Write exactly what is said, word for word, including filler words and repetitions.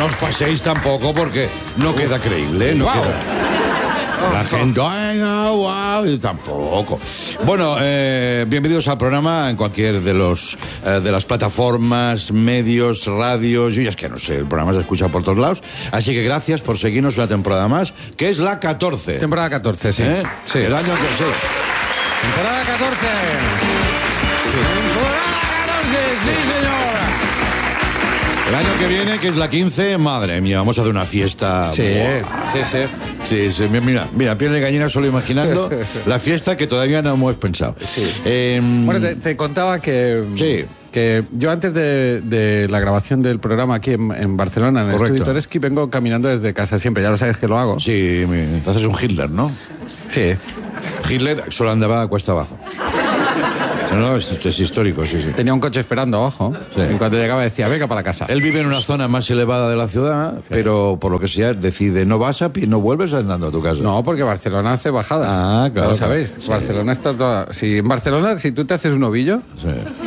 no os paséis tampoco porque no queda creíble, no Wow. queda... La gente, ay, no, wow, y tampoco. Bueno, eh, bienvenidos al programa en cualquier de los eh, de las plataformas, medios, radios. Yo ya es que no sé, el programa se escucha por todos lados. Así que gracias por seguirnos una temporada más, que es la catorce. Temporada catorce, sí. ¿Eh? Sí. El año que sí. Temporada catorce. Temporada catorce, sí, señor. El año que viene, que es la quince, madre mía, vamos a hacer una fiesta. Sí, Buah. sí, sí. Sí, sí, mira, mira, piel de gallina solo imaginando la fiesta que todavía no hemos pensado. Sí. Eh, Bueno, te, te contaba que, Sí. que yo antes de, de la grabación del programa aquí en, en Barcelona, en el Correcto. Estudio Toreski, vengo caminando desde casa siempre, ya lo sabes que lo hago. Sí, mi- entonces un Hitler, ¿no? Sí. Hitler solo andaba a cuesta abajo. No, no, es, es histórico, sí, sí. Tenía un coche esperando abajo. Sí. Y cuando llegaba decía, venga para la casa. Él vive en una zona más elevada de la ciudad, pero por lo que sea decide, no vas a pie, no vuelves andando a tu casa. No, porque Barcelona hace bajada. Ah, claro, Lo sabéis. claro. Sí. Barcelona está toda... Si en Barcelona, si tú te haces un ovillo, Sí.